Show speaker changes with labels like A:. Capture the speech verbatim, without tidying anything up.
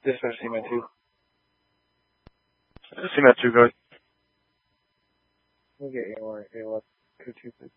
A: Dispatch C-Man two.
B: C-Man two, go ahead.
A: We'll get A one, A one, two, two,